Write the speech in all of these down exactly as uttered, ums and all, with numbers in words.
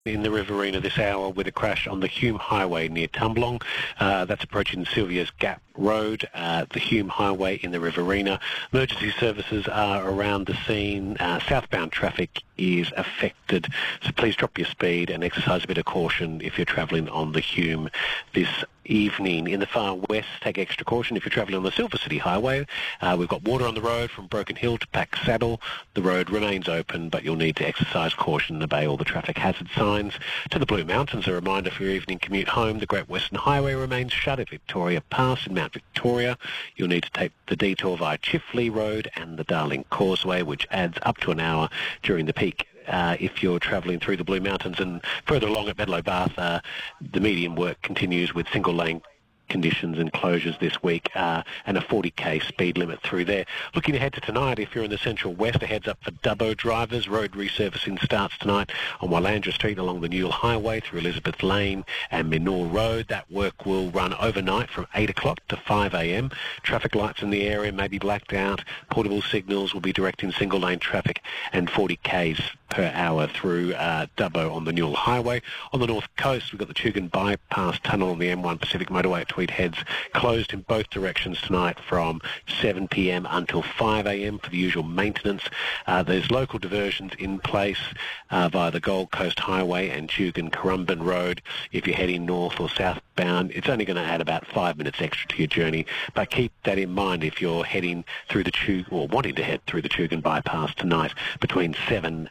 in the Riverina this hour with a crash on the Hume Highway near Tumblong. Uh, that's approaching Sylvia's Gap Road, uh, the Hume Highway in the Riverina. Emergency services are around the scene. Uh, southbound traffic is affected, so please drop your speed and exercise a bit of caution if you're travelling on the Hume this evening. In the far west, take extra caution if you're travelling on the Silver City Highway. Uh, we've got water on the road from Broken Hill to Pack Saddle. The road remains open, but you'll need to exercise caution and obey all the traffic hazard signs. To the Blue Mountains, a reminder for your evening commute home. The Great Western Highway remains shut at Victoria Pass in Mount Victoria. You'll need to take the detour via Chifley Road and the Darling Causeway, which adds up to an hour during the peak. Uh, if you're travelling through the Blue Mountains, and further along at Medlow Bath, uh, the medium work continues with single lane conditions and closures this week, uh, and a forty k speed limit through there. Looking ahead to tonight, if you're in the Central West, a heads up for Dubbo drivers. Road resurfacing starts tonight on Wallandra Street along the Newell Highway through Elizabeth Lane and Minor Road. That work will run overnight from eight o'clock to five a m. Traffic lights in the area may be blacked out. Portable signals will be directing single lane traffic and forty k's per hour through uh, Dubbo on the Newell Highway. On the north coast, we've got the Tugun Bypass Tunnel on the M one Pacific Motorway at Tweed Heads closed in both directions tonight from seven p m until five a m for the usual maintenance. Uh, there's local diversions in place uh, via the Gold Coast Highway and Tugun Currumbin Road. If you're heading north or southbound, it's only going to add about five minutes extra to your journey, but keep that in mind if you're heading through the Tug or wanting to head through the Tugun Bypass tonight between seven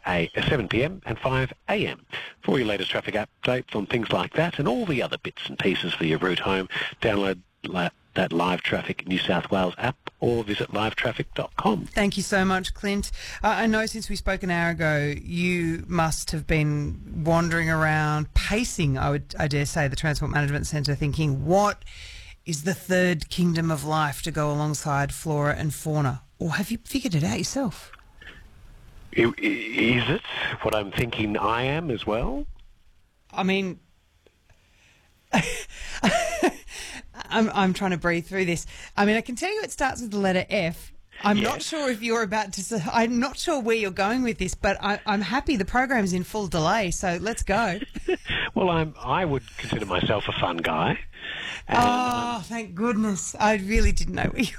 p m and five a m. For your latest traffic updates on things like that and all the other bits and pieces for your route home, download la- that Live Traffic New South Wales app or visit live traffic dot com. Thank you so much, Clint. Uh, I know since we spoke an hour ago, you must have been wandering around, pacing, I would, I dare say, the Transport Management Centre, thinking, what is the third kingdom of life to go alongside flora and fauna? Or have you figured it out yourself? Is it what I'm thinking I am as well? I mean, I'm I'm trying to breathe through this. I mean, I can tell you it starts with the letter F. I'm yes. not sure if you're about to say, I'm not sure where you're going with this, but I, I'm happy the program's in full delay, so let's go. Well, I'm, I would consider myself a fun guy. And, oh, um, thank goodness. I really didn't know where you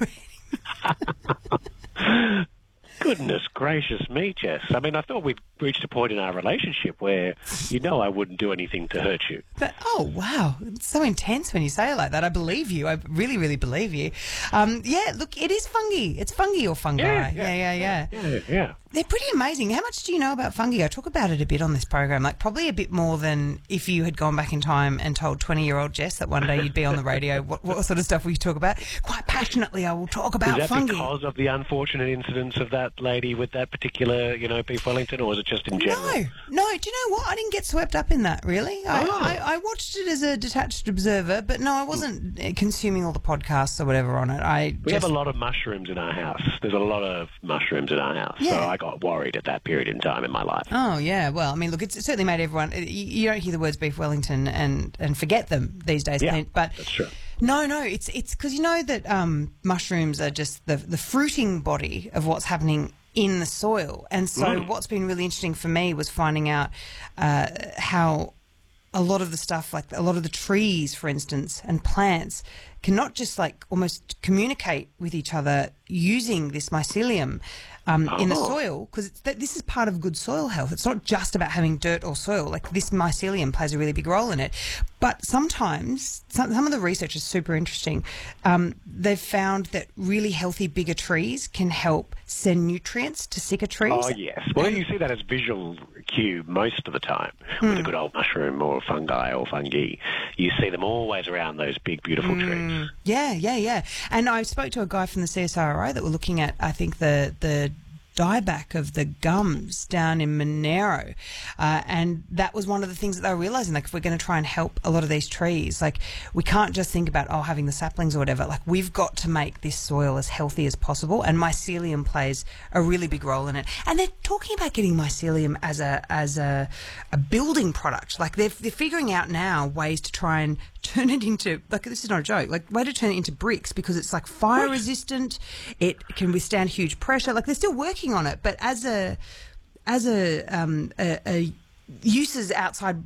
were heading. Goodness gracious me, Jess. I mean, I thought we'd reached a point in our relationship where you know I wouldn't do anything to hurt you. But, oh, wow. It's so intense when you say it like that. I believe you. I really, really believe you. Um, yeah, look, it is fungi. It's fungi or fungi. Yeah, yeah, yeah. Yeah, yeah. yeah, yeah. They're pretty amazing. How much do you know about fungi? I talk about it a bit on this program, like probably a bit more than if you had gone back in time and told twenty-year-old Jess that one day you'd be on the radio. What, what sort of stuff will you talk about? Quite passionately, I will talk about fungi. Is that fungi. because of the unfortunate incidents of that lady with that particular, you know, beef Wellington, or is it just in general? No, no. Do you know what? I didn't get swept up in that, really. I, oh. I, I watched it as a detached observer, but no, I wasn't consuming all the podcasts or whatever on it. I We just... have a lot of mushrooms in our house. There's a lot of mushrooms in our house, yeah. so I got worried at that period in time in my life. Oh, yeah. Well, I mean, look, it's certainly made everyone... You, you don't hear the words beef Wellington and, and forget them these days, yeah, Clint, but that's true. No, no, it's it's because you know that um, mushrooms are just the, the fruiting body of what's happening in the soil. And so mm. what's been really interesting for me was finding out uh, how a lot of the stuff, like a lot of the trees, for instance, and plants can not just like almost communicate with each other using this mycelium um, oh. in the soil, because th- this is part of good soil health. It's not just about having dirt or soil. Like this mycelium plays a really big role in it. But sometimes, some, some of the research is super interesting. Um, they've found that really healthy, bigger trees can help send nutrients to sicker trees. Oh, yes. Well, and you see that as visual cue most of the time mm. with a good old mushroom or fungi or fungi. You see them always around those big, beautiful mm. trees. Yeah, yeah, yeah. And I spoke to a guy from the C S I R O that were looking at, I think, the the dieback of the gums down in Monero, uh, and that was one of the things that they were realising, like if we're going to try and help a lot of these trees, like we can't just think about, oh, having the saplings or whatever, like we've got to make this soil as healthy as possible, and mycelium plays a really big role in it. And they're talking about getting mycelium as a as a, a building product, like they're, they're figuring out now ways to try and turn it into, like, this is not a joke, like way to turn it into bricks, because it's like fire resistant, it can withstand huge pressure, like they're still working on it, but as a as a um a, a uses outside